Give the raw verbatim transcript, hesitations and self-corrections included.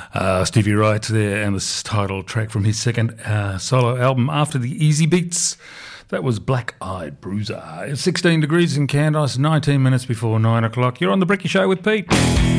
Uh, Stevie Wright there, and this title track from his second uh, solo album after the Easy Beats. That was Black Eyed Bruiser. It's sixteen degrees in Candice, nineteen minutes before nine o'clock. You're on The Bricky Show with Pete.